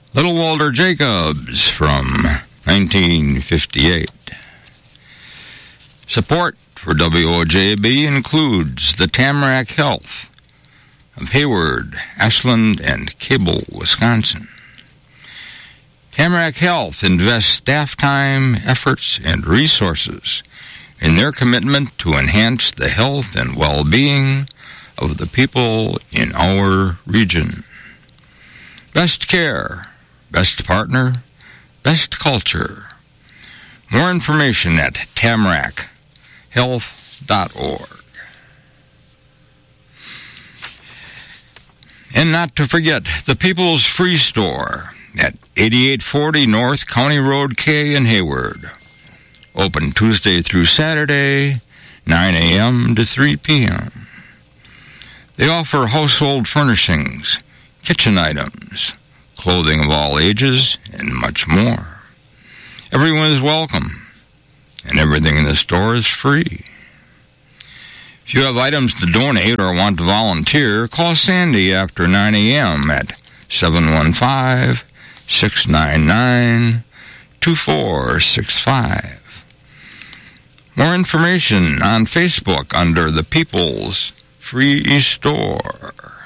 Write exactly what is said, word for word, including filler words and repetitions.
Little Walter Jacobs from nineteen fifty-eight. Support for W O J B includes the Tamarack Health of Hayward, Ashland, and Cable, Wisconsin. Tamarack Health invests staff time, efforts, and resources in their commitment to enhance the health and well-being of the people in our region. Best care, best partner, best culture. More information at tamarack health dot org. And not to forget, the People's Free Store at eighty-eight forty North County Road K in Hayward. Open Tuesday through Saturday, nine a.m. to three p.m. They offer household furnishings, kitchen items, clothing of all ages, and much more. Everyone is welcome, and everything in the store is free. If you have items to donate or want to volunteer, call Sandy after nine a.m. at seven one five, six nine nine, two four six five. More information on Facebook under the People's Free Store.